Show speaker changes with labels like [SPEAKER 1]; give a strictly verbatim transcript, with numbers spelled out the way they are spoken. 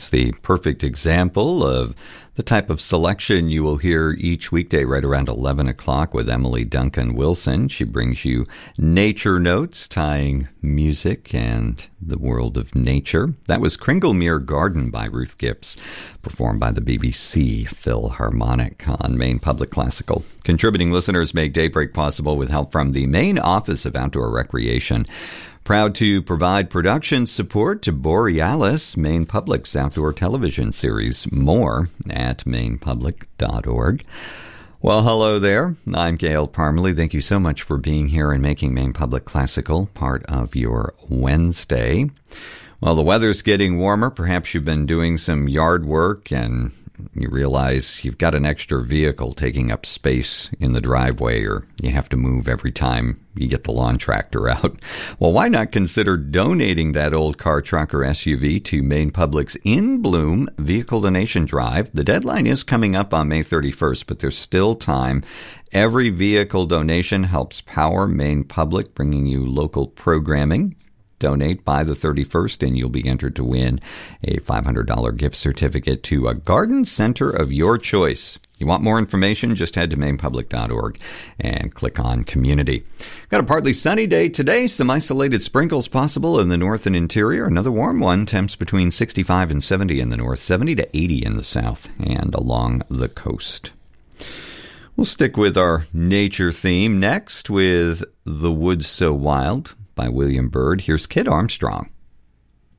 [SPEAKER 1] That's the perfect example of the type of selection you will hear each weekday right around eleven o'clock with Emily Duncan Wilson. She brings you nature notes, tying music and the world of nature. That was Kringlemere Garden by Ruth Gibbs, performed by the B B C Philharmonic on Maine Public Classical. Contributing listeners make Daybreak possible with help from the Maine Office of Outdoor Recreation. Proud to provide production support to Borealis, Maine Public's outdoor television series. More at maine public dot org. Well, hello there. I'm Gail Parmalee. Thank you so much for being here and making Maine Public Classical part of your Wednesday. Well, the weather's getting warmer. Perhaps you've been doing some yard work and you realize you've got an extra vehicle taking up space in the driveway, or you have to move every time you get the lawn tractor out. Well, why not consider donating that old car, truck, or S U V to Maine Public's In Bloom Vehicle Donation Drive? The deadline is coming up on May thirty-first, but there's still time. Every vehicle donation helps power Maine Public, bringing you local programming. Donate by the thirty-first and you'll be entered to win a five hundred dollars gift certificate to a garden center of your choice. You want more information? Just head to maine public dot org and click on Community. Got a partly sunny day today. Some isolated sprinkles possible in the north and interior. Another warm one. Temps between sixty-five and seventy in the north, seventy to eighty in the south and along the coast. We'll stick with our nature theme next with The Woods So Wild by William Byrd. Here's Kid Armstrong.